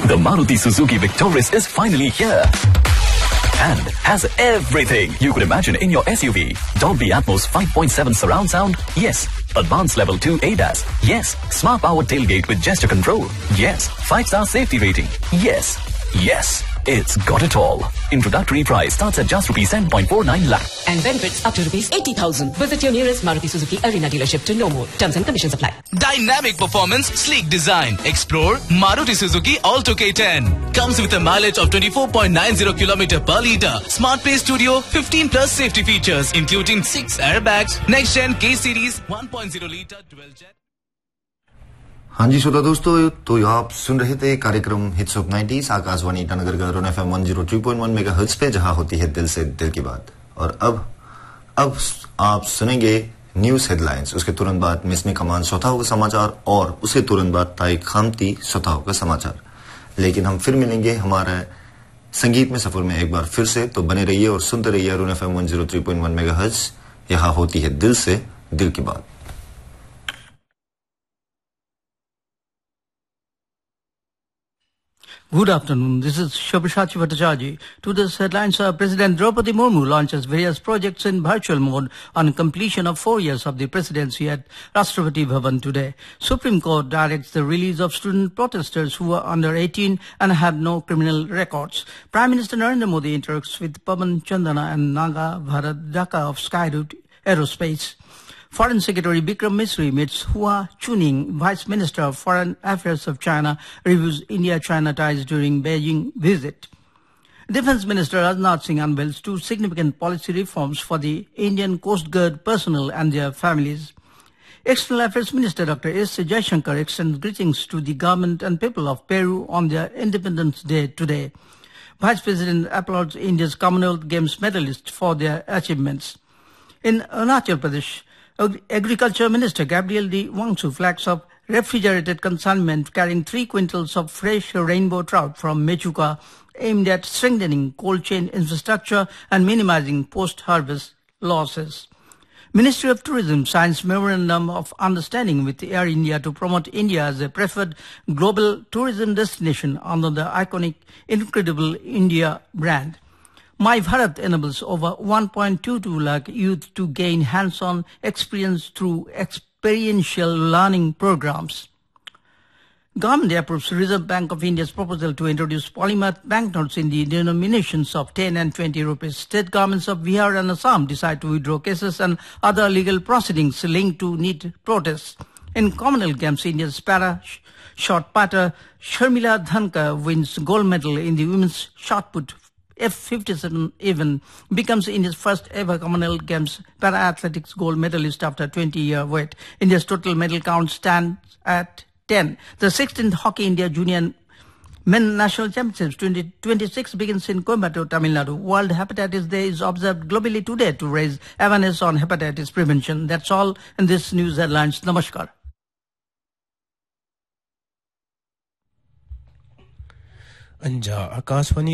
The Maruti Suzuki Victoris is finally here and has everything you could imagine in your SUV. Dolby Atmos 5.7 surround sound? Yes. Advanced Level 2 ADAS? Yes. Smart powered tailgate with gesture control? Yes. 5-star safety rating? Yes. Yes. It's got it all. Introductory price starts at just rupees 10.49 lakh. And benefits up to rupees 80,000. Visit your nearest Maruti Suzuki Arena dealership to know more. Terms and conditions apply. Dynamic performance, sleek design. Explore Maruti Suzuki Alto K10. Comes with a mileage of 24.90 km per litre. Smart Play Studio, 15 plus safety features, including 6 airbags. Next Gen K Series, 1.0 litre dual jet. हाँ जी श्रोता दोस्तों, तो आप सुन रहे थे कार्यक्रम hits of 90s Akashvani Itanagar का रोन FM 103.1 megahertz पे, जहां होती है दिल से दिल की बात। और अब आप सुनेंगे न्यूज हेडलाइंस, उसके तुरंत बाद मिसमी कमान सोताओं का समाचार और उसके तुरंत बाद ताई खामती सोताओं का समाचार। लेकिन हम फिर मिलेंगे हमारे संगीत में सफर में एक बार फिर से, तो बने रहिए और सुनते रहिए रोन एफएम 103.1 मेगाहर्ट्ज। यहां होती है दिल से दिल की बात। Good afternoon. This is Shobhashachi Bhattacharjee. Today's headlines are President Draupadi Murmu launches various projects in virtual mode on completion of 4 years of the presidency at Rashtrapati Bhavan today. Supreme Court directs the release of student protesters who are under 18 and have no criminal records. Prime Minister Narendra Modi interacts with Pavan Chandana and Naga Bharat Dhaka of Skyroot Aerospace. Foreign Secretary Bikram Misri meets Hua Chuning, Vice Minister of Foreign Affairs of China, reviews India-China ties during Beijing visit. Defense Minister Rajnath Singh unveils 2 significant policy reforms for the Indian Coast Guard personnel and their families. External Affairs Minister Dr. S. Jaishankar extends greetings to the government and people of Peru on their Independence Day today. Vice President applauds India's Commonwealth Games medalists for their achievements. In Arunachal Pradesh, Agriculture Minister Gabriel D. Wangsu flags up refrigerated consignment carrying 3 quintals of fresh rainbow trout from Mechuka, aimed at strengthening cold chain infrastructure and minimizing post-harvest losses. Ministry of Tourism signs Memorandum of Understanding with Air India to promote India as a preferred global tourism destination under the iconic Incredible India brand. My Bharat enables over 1.22 lakh youth to gain hands-on experience through experiential learning programs. Government approves Reserve Bank of India's proposal to introduce polymer banknotes in the denominations of 10 and 20 rupees. State governments of Bihar and Assam decide to withdraw cases and other legal proceedings linked to NEET protests. In Commonwealth Games, India's para shot putter Sharmila Dhankar wins gold medal in the women's shot put F57 even, becomes India's first ever Commonwealth Games para-athletics gold medalist after 20-year wait. India's total medal count stands at 10. The 16th Hockey India Junior Men National Championships 2026 begins in Coimbatore, Tamil Nadu. World Hepatitis Day is observed globally today to raise awareness on hepatitis prevention. That's all in this news headlines. Namaskar. Anja Akashvani